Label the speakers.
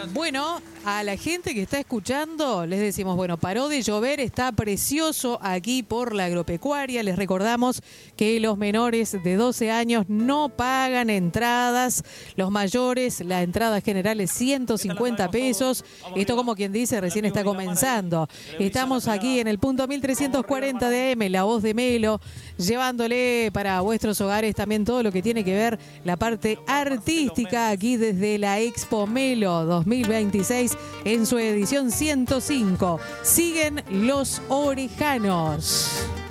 Speaker 1: Bueno, a la gente que está escuchando les decimos, bueno, paró de llover, está precioso aquí por la agropecuaria. Les recordamos que los menores de 12 años no pagan entradas. Los mayores, la entrada general es 150 pesos. Esto, como quien dice, recién está comenzando. Estamos aquí en el punto 1340 de AM, La Voz de Melo, llevándole para vuestros hogares también todo lo que tiene que ver la parte artística aquí desde la Expo Melo 2026 en su edición 105. Siguen los orejanos.